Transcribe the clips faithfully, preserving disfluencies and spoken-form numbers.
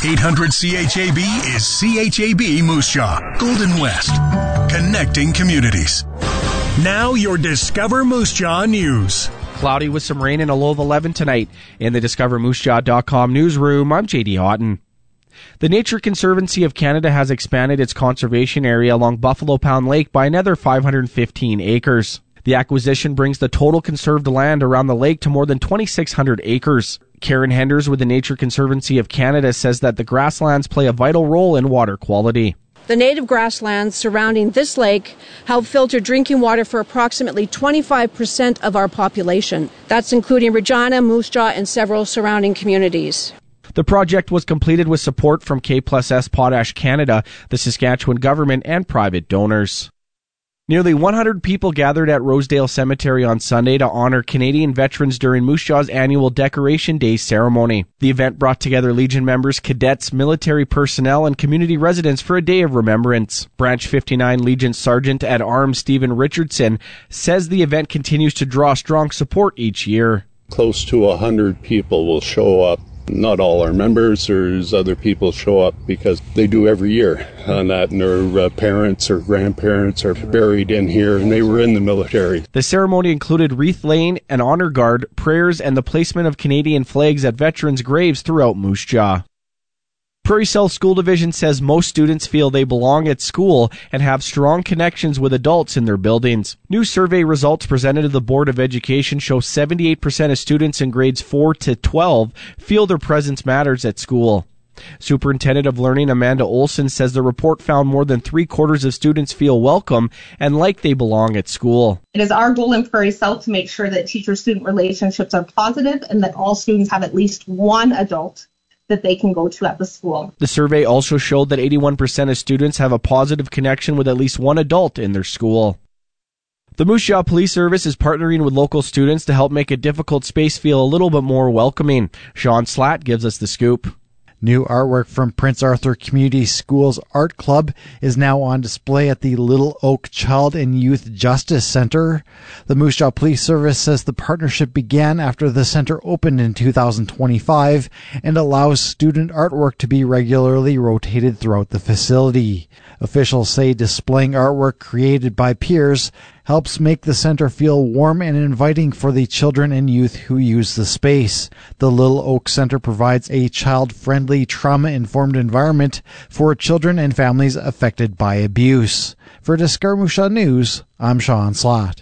eight hundred C H A B is C H A B Moose Jaw, Golden West, connecting communities. Now your Discover Moose Jaw news. Cloudy with some rain and a low of eleven tonight. In the discover moose jaw dot com newsroom, I'm J D Houghton. The Nature Conservancy of Canada has expanded its conservation area along Buffalo Pound Lake by another five hundred fifteen acres. The acquisition brings the total conserved land around the lake to more than twenty-six hundred acres. Karen Henders with the Nature Conservancy of Canada says that the grasslands play a vital role in water quality. The native grasslands surrounding this lake help filter drinking water for approximately twenty-five percent of our population. That's including Regina, Moose Jaw, and several surrounding communities. The project was completed with support from K plus S Potash Canada, the Saskatchewan government, and private donors. Nearly one hundred people gathered at Rosedale Cemetery on Sunday to honor Canadian veterans during Moose Jaw's annual Decoration Day ceremony. The event brought together Legion members, cadets, military personnel, and community residents for a day of remembrance. Branch fifty-nine Legion Sergeant at Arms Stephen Richardson says the event continues to draw strong support each year. Close to one hundred people will show up. Not all our members, there's other people show up because they do every year on that, and their uh, parents or grandparents are buried in here and they were in the military. The ceremony included wreath laying, an honor guard, prayers, and the placement of Canadian flags at veterans' graves throughout Moose Jaw. Prairie South School Division says most students feel they belong at school and have strong connections with adults in their buildings. New survey results presented to the Board of Education show seventy-eight percent of students in grades four to twelve feel their presence matters at school. Superintendent of Learning Amanda Olson says the report found more than three quarters of students feel welcome and like they belong at school. It is our goal in Prairie South to make sure that teacher-student relationships are positive and that all students have at least one adult that they can go to at the school. The survey also showed that eighty-one percent of students have a positive connection with at least one adult in their school. The Moose Jaw Police Service is partnering with local students to help make a difficult space feel a little bit more welcoming. Sean Slatt gives us the scoop. New artwork from Prince Arthur Community Schools Art Club is now on display at the Little Oak Child and Youth Justice Center. The Moose Jaw Police Service says the partnership began after the center opened in two thousand twenty-five and allows student artwork to be regularly rotated throughout the facility. Officials say displaying artwork created by peers helps make the center feel warm and inviting for the children and youth who use the space. The Little Oak Center provides a child-friendly, trauma-informed environment for children and families affected by abuse. For Discover Moose Jaw News, I'm Sean Slatt.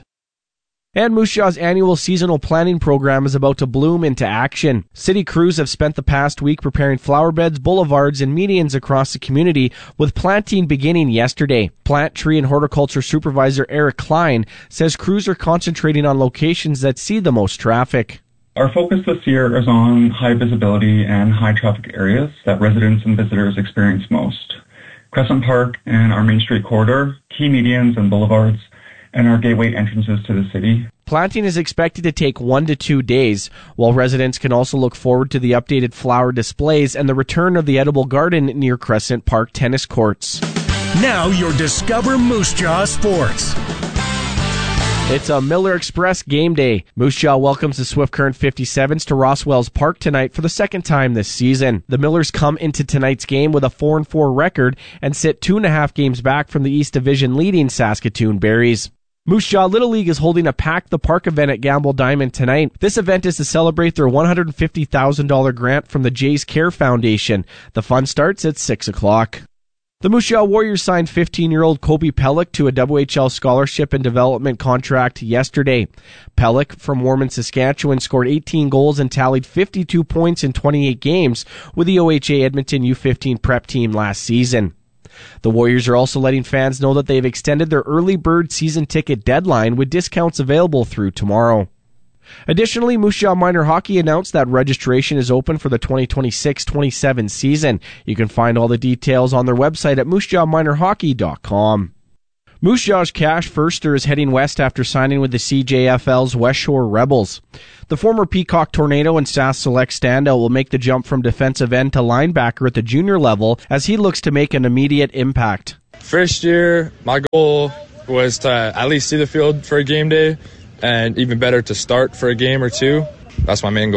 And Moose Jaw's annual seasonal planting program is about to bloom into action. City crews have spent the past week preparing flower beds, boulevards, and medians across the community, with planting beginning yesterday. Plant, Tree, and Horticulture Supervisor Eric Klein says crews are concentrating on locations that see the most traffic. Our focus this year is on high visibility and high traffic areas that residents and visitors experience most. Crescent Park and our Main Street corridor, key medians and boulevards, and our gateway entrances to the city. Planting is expected to take one to two days, while residents can also look forward to the updated flower displays and the return of the edible garden near Crescent Park tennis courts. Now your Discover Moose Jaw Sports. It's a Miller Express game day. Moose Jaw welcomes the Swift Current fifty-sevens to Roswells Park tonight for the second time this season. The Millers come into tonight's game with a four and four record and sit two and a half games back from the East Division leading Saskatoon Berries. Moose Jaw Little League is holding a Pack the Park event at Gamble Diamond tonight. This event is to celebrate their one hundred fifty thousand dollars grant from the Jays Care Foundation. The fun starts at six o'clock. The Moose Jaw Warriors signed fifteen-year-old Kobe Pellick to a W H L scholarship and development contract yesterday. Pellick, from Warman, Saskatchewan, scored eighteen goals and tallied fifty-two points in twenty-eight games with the O H A Edmonton U fifteen prep team last season. The Warriors are also letting fans know that they've extended their early bird season ticket deadline with discounts available through tomorrow. Additionally, Moose Jaw Minor Hockey announced that registration is open for the twenty twenty-six twenty-seven season. You can find all the details on their website at moose jaw minor hockey dot com. Moose Jaw's Cash Furster is heading west after signing with the C J F L's West Shore Rebels. The former Peacock Tornado and Sask Select standout will make the jump from defensive end to linebacker at the junior level as he looks to make an immediate impact. First year, my goal was to at least see the field for a game day, and even better to start for a game or two. That's my main goal.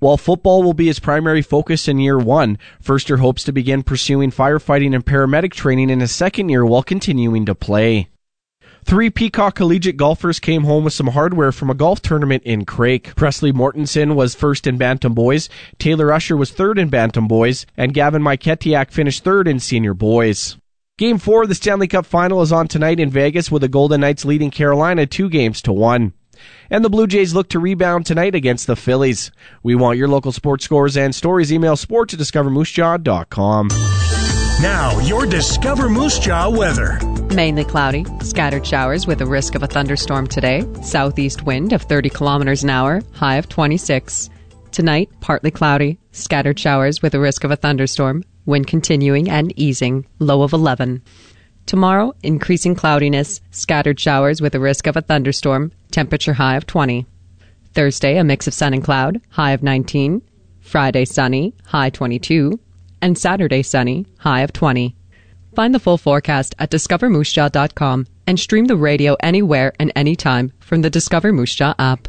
While football will be his primary focus in year one, Furster hopes to begin pursuing firefighting and paramedic training in his second year while continuing to play. Three Peacock Collegiate golfers came home with some hardware from a golf tournament in Craik. Presley Mortensen was first in Bantam Boys, Taylor Usher was third in Bantam Boys, and Gavin Myketiak finished third in Senior Boys. Game four of the Stanley Cup Final is on tonight in Vegas with the Golden Knights leading Carolina two games to one. And the Blue Jays look to rebound tonight against the Phillies. We want your local sports scores and stories. Email sports at discover moose jaw dot com. Now, your Discover Moose Jaw weather. Mainly cloudy, scattered showers with a risk of a thunderstorm today. Southeast wind of thirty kilometers an hour, high of twenty-six. Tonight, partly cloudy, scattered showers with a risk of a thunderstorm. Wind continuing and easing, low of eleven. Tomorrow, increasing cloudiness, scattered showers with a risk of a thunderstorm, temperature high of twenty. Thursday, a mix of sun and cloud, high of nineteen. Friday, sunny, high twenty-two. And Saturday, sunny, high of twenty. Find the full forecast at discover moose jaw dot com and stream the radio anywhere and anytime from the Discover Moose Jaw app.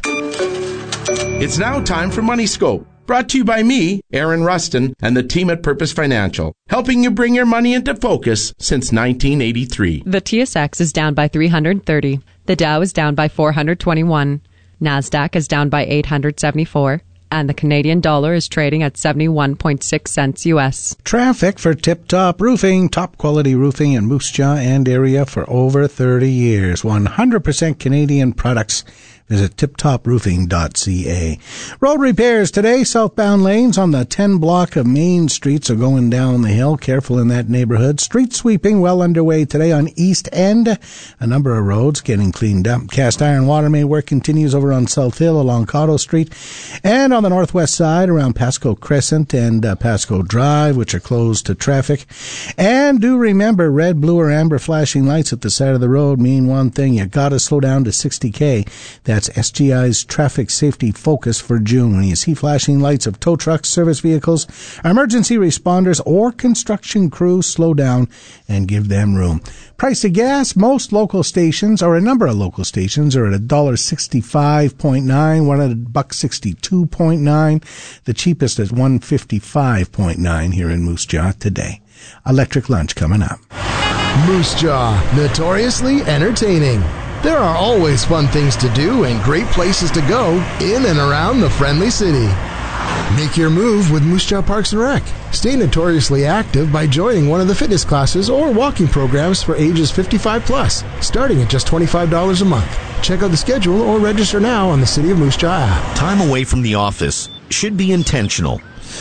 It's now time for Money Scope. Brought to you by me, Aaron Rustin, and the team at Purpose Financial, helping you bring your money into focus since nineteen eighty-three. The T S X is down by three hundred thirty. The Dow is down by four hundred twenty-one. NASDAQ is down by eight hundred seventy-four. And the Canadian dollar is trading at seventy-one point six cents U S. Traffic for Tip Top Roofing, top quality roofing in Moose Jaw and area for over thirty years. one hundred percent Canadian products. Visit tip top roofing dot c a. Road repairs today. Southbound lanes on the ten block of Main Streets are going down the hill. Careful in that neighborhood. Street sweeping well underway today on East End. A number of roads getting cleaned up. Cast iron water main work continues over on South Hill along Cotto Street. And on the northwest side around Pasco Crescent and uh, Pasco Drive, which are closed to traffic. And do remember, red, blue, or amber flashing lights at the side of the road mean one thing. You gotta slow down to sixty K. That's S G I's traffic safety focus for June. When you see flashing lights of tow trucks, service vehicles, emergency responders, or construction crews, slow down and give them room. Price of gas, most local stations, or a number of local stations, are at one dollar sixty-five point nine, one at one dollar sixty-two point nine. The cheapest is one dollar fifty-five point nine here in Moose Jaw today. Electric Lunch coming up. Moose Jaw, notoriously entertaining. There are always fun things to do and great places to go in and around the friendly city. Make your move with Moose Jaw Parks and Rec. Stay notoriously active by joining one of the fitness classes or walking programs for ages fifty-five plus, starting at just twenty-five dollars a month. Check out the schedule or register now on the City of Moose Jaw app. Time away from the office should be intentional.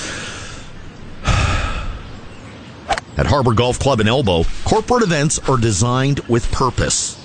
At Harbor Golf Club in Elbow, corporate events are designed with purpose.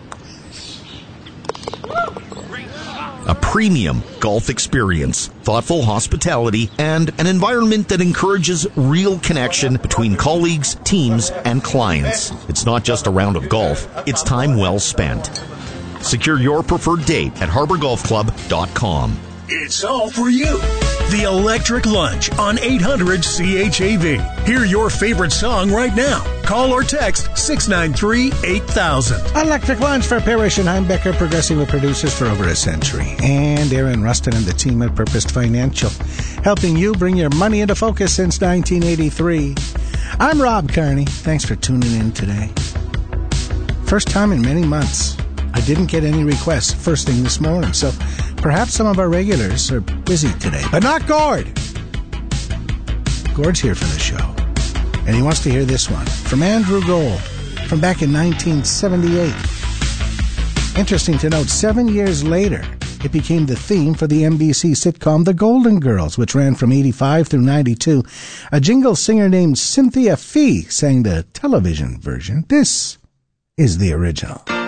A premium golf experience, thoughtful hospitality, and an environment that encourages real connection between colleagues, teams, and clients. It's not just a round of golf, it's time well spent. Secure your preferred date at harbor golf club dot com. It's all for you. The Electric Lunch on eight hundred C H A V. Hear your favorite song right now. Call or text six nine three, eight thousand. Electric Lunch for Parrish and Heimbecker, progressing with producers for over a century. And Aaron Rustin and the team at Purpose Financial, helping you bring your money into focus since nineteen eighty-three. I'm Rob Carney. Thanks for tuning in today. First time in many months. I didn't get any requests first thing this morning, so perhaps some of our regulars are busy today. But not Gord! Gord's here for the show. And he wants to hear this one from Andrew Gold from back in nineteen seventy-eight. Interesting to note, seven years later, it became the theme for the N B C sitcom The Golden Girls, which ran from eighty-five through ninety-two. A jingle singer named Cynthia Fee sang the television version. This is the original.